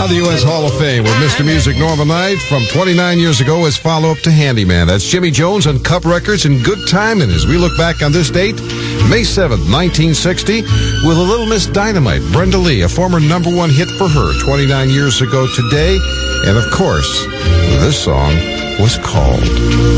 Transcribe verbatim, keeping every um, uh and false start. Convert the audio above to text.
now the U S Hall of Fame with Mister Music Norman Knight from twenty-nine years ago as follow-up to Handyman. That's Jimmy Jones on Cup Records and Good Timing as we look back on this date, May seventh, nineteen sixty, with a Little Miss Dynamite, Brenda Lee, a former number one hit for her twenty-nine years ago today. And of course, this song was called